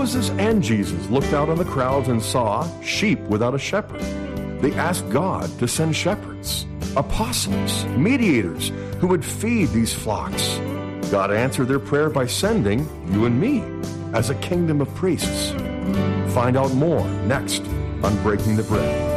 Moses and Jesus looked out on the crowds and saw sheep without a shepherd. They asked God to send shepherds, apostles, mediators who would feed these flocks. God answered their prayer by sending you and me as a kingdom of priests. Find out more next on Breaking the Bread.